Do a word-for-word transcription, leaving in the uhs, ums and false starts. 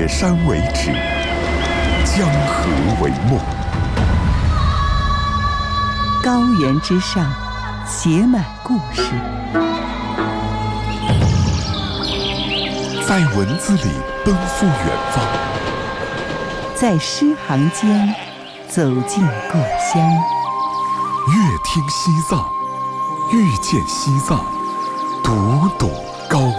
雪山为止，江河为墨。 高原之上，写满故事， 在文字里奔赴远方， 在诗行间走进故乡。 阅听西藏，遇见西藏，读懂高